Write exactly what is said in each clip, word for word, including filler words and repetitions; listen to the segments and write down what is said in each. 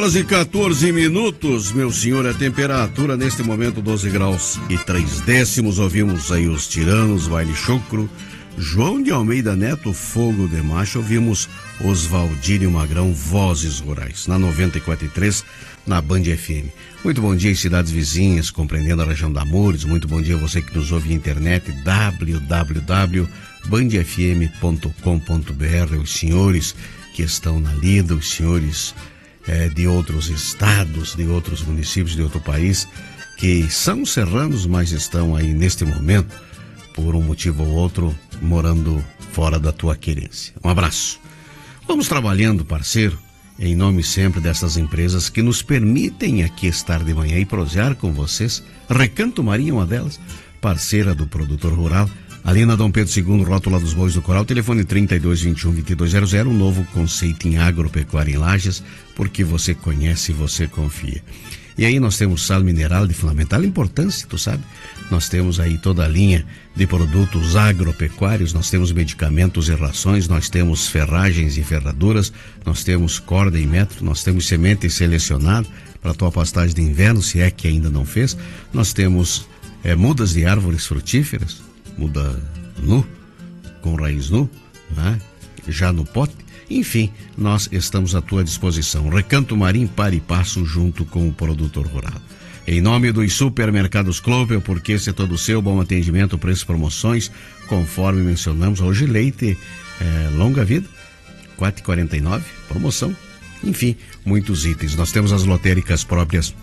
E quatorze minutos, meu senhor, a temperatura neste momento doze graus e três décimos. Ouvimos aí os Tiranos, Baile Chucro, João de Almeida Neto, Fogo de Macho. Ouvimos Oswaldinho Magrão, Vozes Rurais, na noventa e quatro e três, na Band F M. Muito bom dia em cidades vizinhas, compreendendo a região da Amores. Muito bom dia a você que nos ouve na internet, w w w ponto band f m ponto com ponto b r. Os senhores que estão na lida, os senhores É, de outros estados, de outros municípios, de outro país, que são serranos, mas estão aí neste momento, por um motivo ou outro, morando fora da tua querência. Um abraço. Vamos trabalhando, parceiro, em nome sempre dessas empresas que nos permitem aqui estar de manhã e prosear com vocês. Recanto Maria, uma delas, parceira do produtor rural, ali na Dom Pedro segundo, rótula dos Bois do Coral, telefone trinta e dois, vinte e um, vinte e dois zero zero, um novo conceito em agropecuária em Lages, porque você conhece e você confia. E aí nós temos sal mineral de fundamental importância, tu sabe? Nós temos aí toda a linha de produtos agropecuários, nós temos medicamentos e rações, nós temos ferragens e ferraduras, nós temos corda e metro, nós temos semente selecionada para tua pastagem de inverno, se é que ainda não fez, nós temos é, mudas de árvores frutíferas, muda nu, com raiz nu, né? Já no pote. Enfim, nós estamos à tua disposição. Recanto Marim, para e passo junto com o produtor rural. Em nome dos supermercados Clover, porque esse é todo seu, bom atendimento, preço, promoções, conforme mencionamos. Hoje leite é, longa vida, quatro reais e quarenta e nove centavos, promoção. Enfim, muitos itens. Nós temos as lotéricas próprias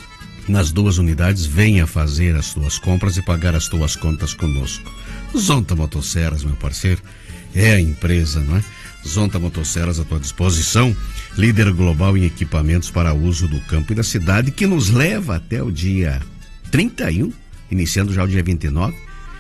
nas duas unidades. Venha fazer as tuas compras e pagar as tuas contas conosco. Zonta Motosserras, meu parceiro, é a empresa, não é? Zonta Motosserras à tua disposição, líder global em equipamentos para uso do campo e da cidade, que nos leva até o dia trinta e um, iniciando já o dia vinte e nove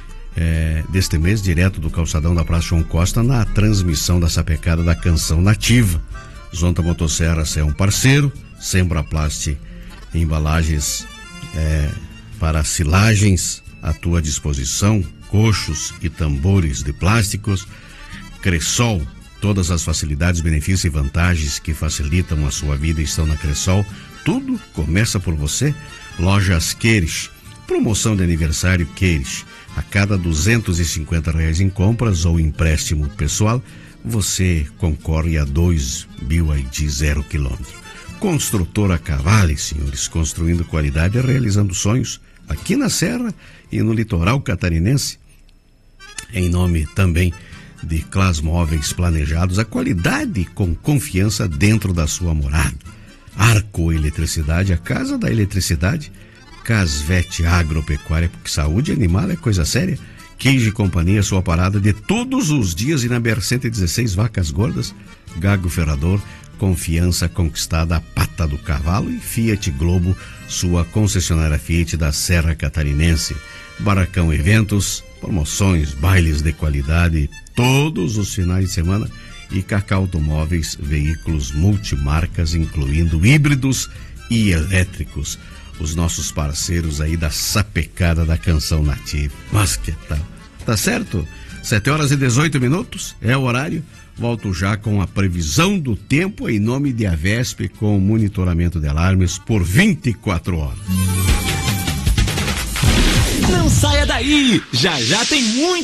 é, deste mês, direto do calçadão da Praça João Costa, na transmissão da sapecada da Canção Nativa. Zonta Motosserras é um parceiro, Sembraplast, embalagens é, para silagens à tua disposição, coxos e tambores de plásticos. Cressol, todas as facilidades, benefícios e vantagens que facilitam a sua vida estão na Cressol. Tudo começa por você. Lojas Queires, promoção de aniversário Queires. A cada duzentos e cinquenta reais em compras ou empréstimo pessoal, você concorre a dois B Y D zero quilômetro. Construtora Cavale, senhores, construindo qualidade e realizando sonhos aqui na Serra e no litoral catarinense. Em nome também de Clas Móveis Planejados, a qualidade com confiança dentro da sua morada. Arco Eletricidade, a casa da eletricidade. Casvete Agropecuária, porque saúde animal é coisa séria. Queijo e Companhia, sua parada de todos os dias, e na B R cento e dezesseis, Vacas Gordas. Gago Ferrador, confiança conquistada, a pata do cavalo. E Fiat Globo, sua concessionária Fiat da Serra Catarinense. Baracão Eventos, promoções, bailes de qualidade todos os finais de semana. E Cacau Automóveis, veículos multimarcas, incluindo híbridos e elétricos. Os nossos parceiros aí da sapecada da Canção Nativa. Mas que tal? Tá certo? sete horas e dezoito minutos é o horário. Volto já com a previsão do tempo em nome de Avesp, com monitoramento de alarmes por vinte e quatro horas. Não saia daí! Já já tem muito